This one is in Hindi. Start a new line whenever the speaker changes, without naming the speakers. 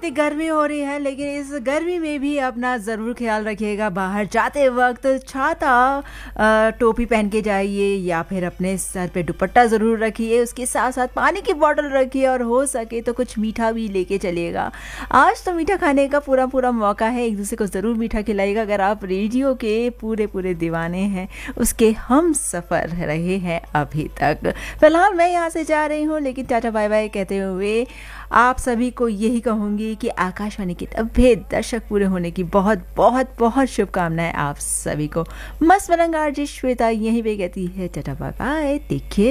इतनी गर्मी हो रही है, लेकिन इस गर्मी में भी अपना ज़रूर ख्याल रखिएगा। बाहर जाते वक्त छाता, टोपी पहन के जाइए या फिर अपने सर पे दुपट्टा ज़रूर रखिए। उसके साथ साथ पानी की बोतल रखिए और हो सके तो कुछ मीठा भी लेके चलिएगा। आज तो मीठा खाने का पूरा पूरा मौका है, एक दूसरे को ज़रूर मीठा खिलाइएगा। अगर आप रेडियो के पूरे पूरे दीवाने हैं, उसके हम सफ़र रहे हैं अभी तक। फिलहाल मैं यहाँ से जा रही हूँ, लेकिन टाटा बाय बाय कहते हुए आप सभी को यही कहूँगी कि आकाशवाणी के 90 दशक पूरे होने की बहुत बहुत बहुत शुभकामनाएं आप सभी को। मस्त मलंग आरजे श्वेता यहीं पे कहती है tata bye bye, take care.